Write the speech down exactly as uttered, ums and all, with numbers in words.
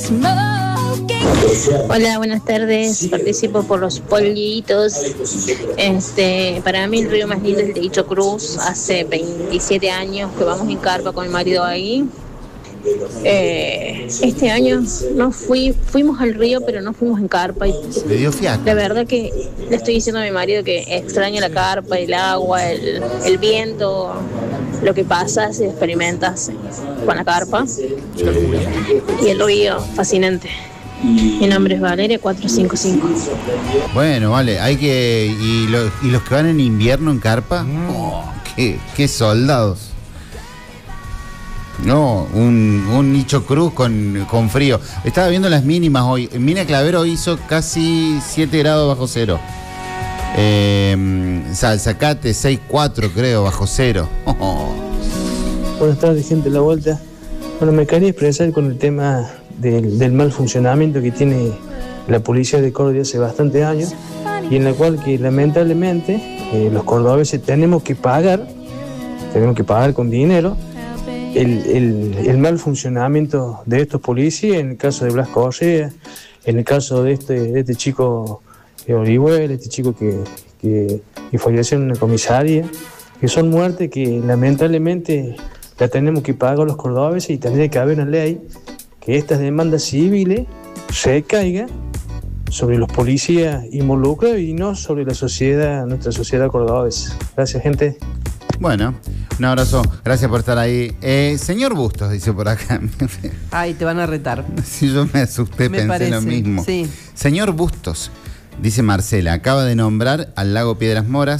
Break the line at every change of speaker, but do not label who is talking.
Hola, buenas tardes. Participo por los pollitos. Este, para mí el río más lindo es el de Icho Cruz. Hace veintisiete años que vamos en carpa con el marido ahí. Eh, este año no fui, fuimos al río, pero no fuimos en carpa. Y
me dio fiaca.
la verdad que le estoy diciendo a mi marido que extraño la carpa, el agua, el, el viento, lo que pasa si experimentas con la carpa. Y el río, fascinante. Mi nombre es Valeria cuatro cinco cinco.
Bueno, vale, hay que... ¿Y, lo, y los que van en invierno en carpa? Oh, qué, qué soldados. No, un, un Icho Cruz con, con frío. Estaba viendo las mínimas hoy. En Mina Clavero hizo casi siete grados bajo cero. Eh, Salzacate seis cuatro creo, bajo cero. Oh.
Buenas tardes, gente de la vuelta. Bueno, me quería expresar con el tema del, del mal funcionamiento que tiene la policía de Córdoba hace bastantes años y en la cual que lamentablemente eh, los cordobeses tenemos que pagar, tenemos que pagar con dinero el, el, el mal funcionamiento de estos policías, en el caso de Blas Correa, en el caso de este, de este chico de Orihuela, este chico que, que, que falleció en una comisaría, que son muertes que lamentablemente la tenemos que pagar los cordobeses y tendría que haber una ley que estas demandas civiles recaigan sobre los policías involucrados y no sobre la sociedad, nuestra sociedad cordobesa. Gracias, gente.
Bueno, un abrazo, gracias por estar ahí. Eh, señor Bustos, dice por acá.
Ay, te van a retar.
Sí, yo me asusté,
me
pensé
parece,
lo mismo.
Sí.
Señor Bustos, dice Marcela, acaba de nombrar al lago Piedras Moras